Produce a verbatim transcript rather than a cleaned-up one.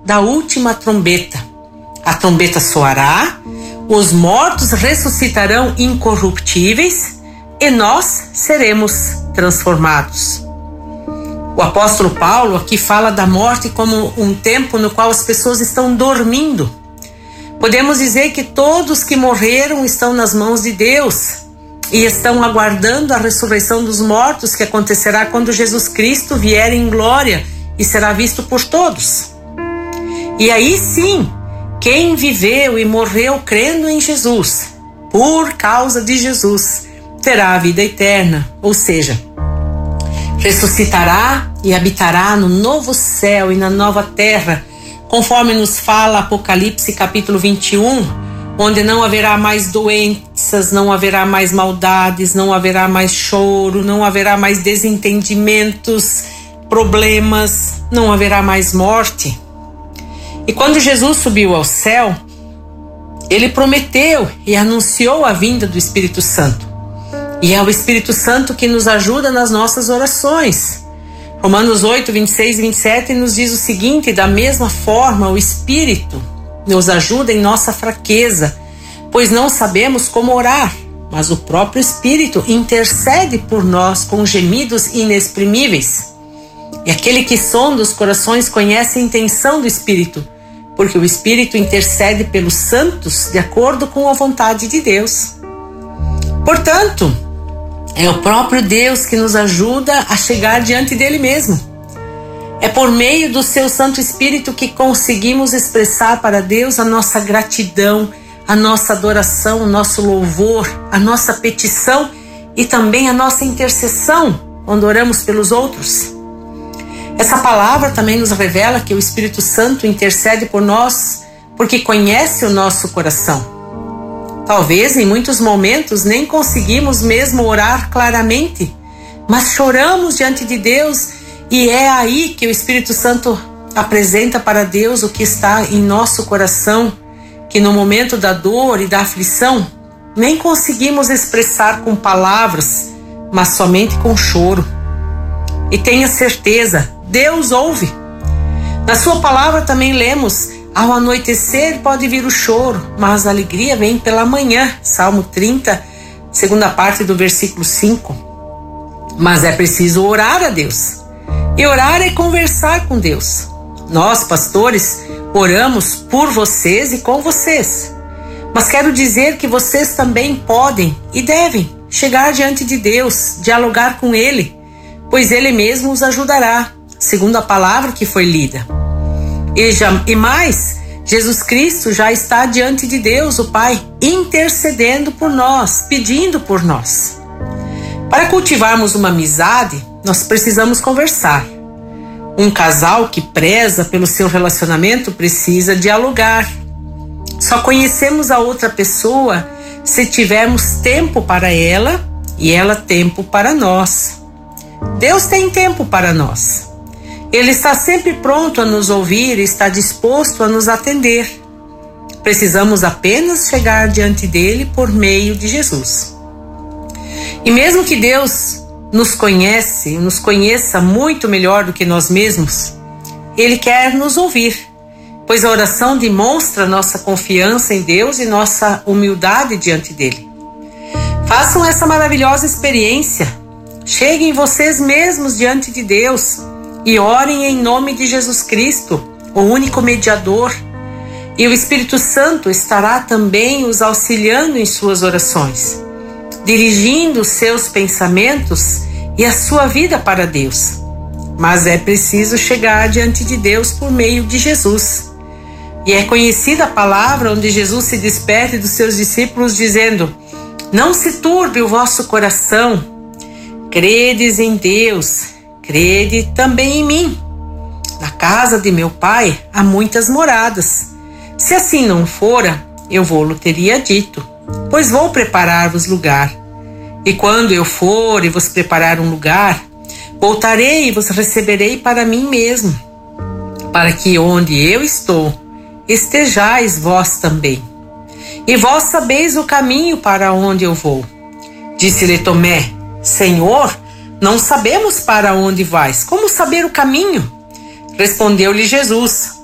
da última trombeta. A trombeta soará, os mortos ressuscitarão incorruptíveis e nós seremos transformados. O apóstolo Paulo aqui fala da morte como um tempo no qual as pessoas estão dormindo. Podemos dizer que todos que morreram estão nas mãos de Deus e estão aguardando a ressurreição dos mortos, que acontecerá quando Jesus Cristo vier em glória e será visto por todos. E aí sim, quem viveu e morreu crendo em Jesus, por causa de Jesus, terá a vida eterna, ou seja, ressuscitará e habitará no novo céu e na nova terra, conforme nos fala Apocalipse capítulo vinte e um, onde não haverá mais doenças, não haverá mais maldades, não haverá mais choro, não haverá mais desentendimentos, problemas, não haverá mais morte. E quando Jesus subiu ao céu, ele prometeu e anunciou a vinda do Espírito Santo. E é o Espírito Santo que nos ajuda nas nossas orações. Romanos oito, vinte e seis e vinte e sete nos diz o seguinte: da mesma forma o Espírito nos ajuda em nossa fraqueza, pois não sabemos como orar, mas o próprio Espírito intercede por nós com gemidos inexprimíveis. E aquele que sonda os corações conhece a intenção do Espírito, porque o Espírito intercede pelos santos de acordo com a vontade de Deus. Portanto, é o próprio Deus que nos ajuda a chegar diante dele mesmo. É por meio do seu Santo Espírito que conseguimos expressar para Deus a nossa gratidão, a nossa adoração, o nosso louvor, a nossa petição e também a nossa intercessão quando oramos pelos outros. Essa palavra também nos revela que o Espírito Santo intercede por nós porque conhece o nosso coração. Talvez em muitos momentos nem conseguimos mesmo orar claramente, mas choramos diante de Deus e é aí que o Espírito Santo apresenta para Deus o que está em nosso coração, que no momento da dor e da aflição nem conseguimos expressar com palavras, mas somente com choro. E tenha certeza, Deus ouve. Na sua palavra também lemos: ao anoitecer pode vir o choro, mas a alegria vem pela manhã. Salmo trinta, segunda parte do versículo cinco. Mas é preciso orar a Deus. E orar é conversar com Deus. Nós, pastores, oramos por vocês e com vocês. Mas quero dizer que vocês também podem e devem chegar diante de Deus, dialogar com Ele, pois Ele mesmo os ajudará, segundo a palavra que foi lida. E, já, e mais, Jesus Cristo já está diante de Deus, o Pai, intercedendo por nós, pedindo por nós. Para cultivarmos uma amizade, nós precisamos conversar. Um casal que preza pelo seu relacionamento precisa dialogar. Só conhecemos a outra pessoa se tivermos tempo para ela e ela tempo para nós. Deus tem tempo para nós. Ele está sempre pronto a nos ouvir e está disposto a nos atender. Precisamos apenas chegar diante dele por meio de Jesus. E mesmo que Deus nos conhece, nos conheça muito melhor do que nós mesmos, Ele quer nos ouvir, pois a oração demonstra nossa confiança em Deus e nossa humildade diante dele. Façam essa maravilhosa experiência. Cheguem vocês mesmos diante de Deus e orem em nome de Jesus Cristo, o único mediador, e o Espírito Santo estará também os auxiliando em suas orações, dirigindo os seus pensamentos e a sua vida para Deus. Mas é preciso chegar diante de Deus por meio de Jesus. E é conhecida a palavra onde Jesus se despede dos seus discípulos dizendo: não se turbe o vosso coração, credes em Deus, crede também em mim. Na casa de meu Pai há muitas moradas. Se assim não fora, eu vou-lo teria dito, pois vou preparar-vos lugar. E quando eu for e vos preparar um lugar, voltarei e vos receberei para mim mesmo, para que onde eu estou, estejais vós também. E vós sabeis o caminho para onde eu vou. Disse-lhe Tomé: Senhor, não sabemos para onde vais, como saber o caminho? Respondeu-lhe Jesus: